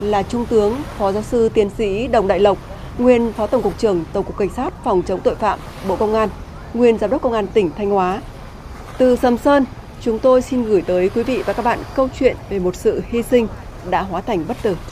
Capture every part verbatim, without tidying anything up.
là Trung tướng, Phó Giáo sư Tiến sĩ Đồng Đại Lộc, nguyên Phó Tổng cục trưởng Tổng cục Cảnh sát Phòng chống tội phạm Bộ Công an, nguyên Giám đốc Công an tỉnh Thanh Hóa. Từ Sầm Sơn, chúng tôi xin gửi tới quý vị và các bạn câu chuyện về một sự hy sinh đã hóa thành bất tử.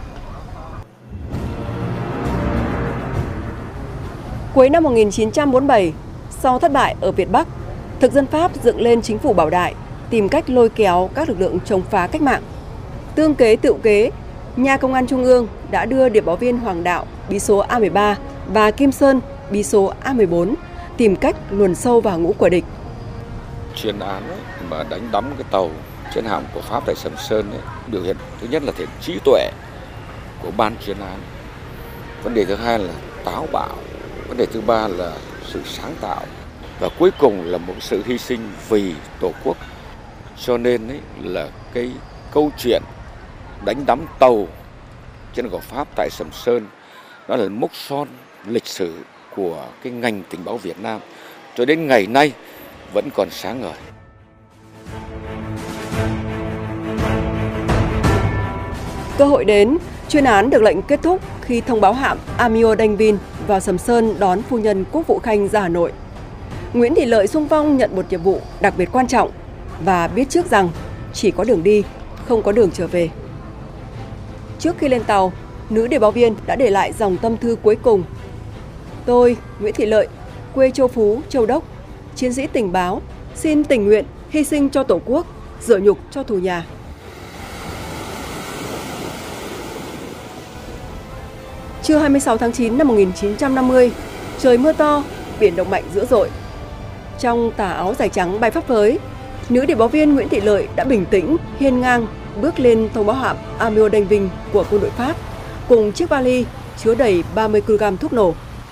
Cuối năm một nghìn chín trăm bốn mươi bảy, sau thất bại ở Việt Bắc, thực dân Pháp dựng lên chính phủ Bảo Đại, tìm cách lôi kéo các lực lượng chống phá cách mạng. Tương kế tựu kế, nhà Công an Trung ương đã đưa điệp báo viên Hoàng Đạo bí số A mười ba và Kim Sơn bí số A mười bốn tìm cách luồn sâu vào ngũ của địch. Chuyên án ấy, mà đánh đắm cái tàu chiến hạm của Pháp tại Sầm Sơn ấy, biểu hiện thứ nhất là thể trí tuệ của ban chuyên án, vấn đề thứ hai là táo bạo, vấn đề thứ ba là sự sáng tạo, và cuối cùng là một sự hy sinh vì Tổ quốc. Cho nên ấy, là cái câu chuyện đánh đắm tàu trên của Pháp tại Sầm Sơn đó là mốc son lịch sử của cái ngành tình báo Việt Nam cho đến ngày nay vẫn còn sáng ngời. Cơ hội đến, chuyên án được lệnh kết thúc khi thông báo hạm Amio Đanh Vin vào Sầm Sơn đón phu nhân Quốc vụ Khanh ra Hà Nội. Nguyễn Thị Lợi xung phong nhận một nhiệm vụ đặc biệt quan trọng và biết trước rằng chỉ có đường đi, không có đường trở về. Trước khi lên tàu, nữ điệp báo viên đã để lại dòng tâm thư cuối cùng. Tôi, Nguyễn Thị Lợi, quê Châu Phú, Châu Đốc, chiến sĩ tình báo, xin tình nguyện hy sinh cho Tổ quốc, dựa nhục cho thù nhà. Trưa hai mươi sáu tháng chín năm một nghìn chín trăm năm mươi, trời mưa to, biển động mạnh dữ dội. Trong tà áo dài trắng bay phấp phới, nữ điệp báo viên Nguyễn Thị Lợi đã bình tĩnh, hiên ngang bước lên thông báo hạm Amio Đanh Vin của quân đội Pháp cùng chiếc vali chứa đầy ba mươi ki lô gam thuốc nổ.